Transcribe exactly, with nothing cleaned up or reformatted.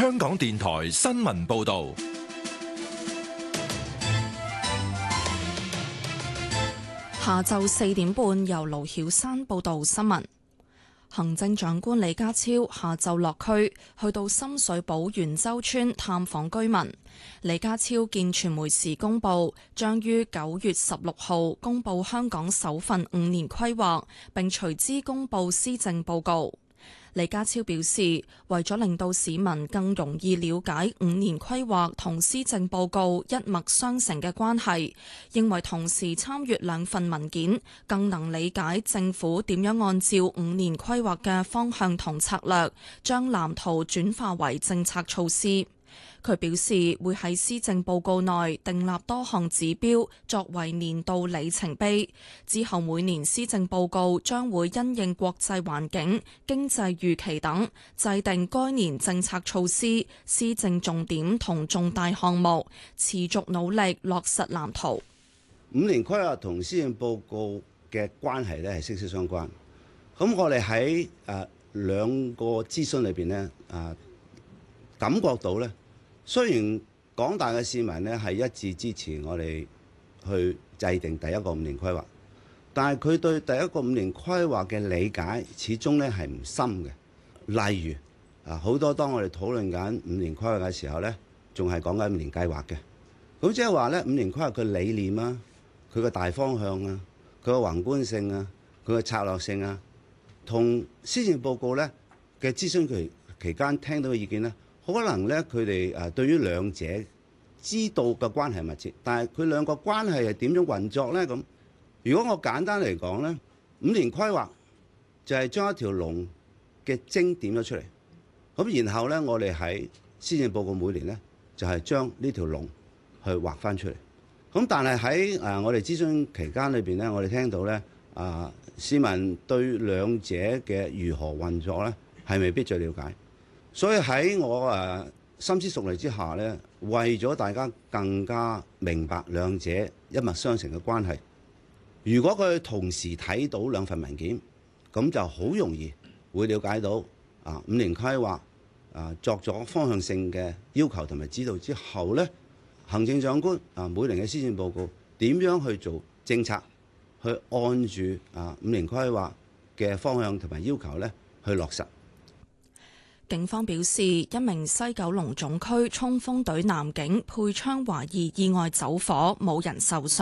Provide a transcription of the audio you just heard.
香港電台新聞報道。 下晝四點半，由盧曉珊報道新聞。行政長官李家超下晝落區，去到深水埗元洲村探訪居民。李家超見傳媒時公佈，將於九月十六號公佈香港首份五年規劃，並隨之公佈施政報告。李家超表示，為咗令到市民更容易了解五年規劃同施政報告一脈相承嘅關係，認為同時參閱兩份文件，更能理解政府點樣按照五年規劃嘅方向同策略，將藍圖轉化為政策措施。佢表示會喺施政報告內訂立多項指標作為年度里程碑，之後每年施政報告將會因應國際環境、經濟預期等，制定該年政策措施、施政重點同重大項目，持續努力落實藍圖。 五年規劃同施政報告嘅關係咧係息息相關。咁我哋喺誒兩個諮詢裏邊咧誒感覺到咧。雖然廣大嘅市民咧係一致支持我哋去制定第一個五年規劃，但係佢對第一個五年規劃嘅理解始終咧係唔深嘅。例如啊，好多當我哋討論緊五年規劃嘅時候咧，仲係講緊五年計劃嘅。咁即係話咧，五年規劃嘅理念啊，佢嘅大方向啊，佢嘅宏觀性啊，佢嘅策略性啊，同施政報告咧嘅諮詢期期間聽到嘅意見咧。可能咧，佢哋誒對於兩者知道嘅關係密切，但係佢兩個關係係點樣運作咧？咁如果我簡單嚟講咧，五年規劃就係將一條龍嘅精點咗出嚟，咁然後咧，我哋喺施政報告每年咧就係將呢條龍去畫翻出嚟。咁但係喺誒我哋諮詢期間裏邊咧，我哋聽到咧啊，市民對兩者嘅如何運作咧係未必最了解。所以喺我誒深思熟慮之下咧，為咗大家更加明白兩者一脈相承嘅關係，如果佢同時睇到兩份文件，咁就好容易會了解到啊五年規劃啊作咗方向性嘅要求同埋指導之後咧，行政長官啊每年嘅施政報告點樣去做政策，去按住啊五年規劃嘅方向同埋要求咧去落實。 警方表示，一名西九龍總區衝鋒隊男警配槍懷疑意外走火，冇人受傷。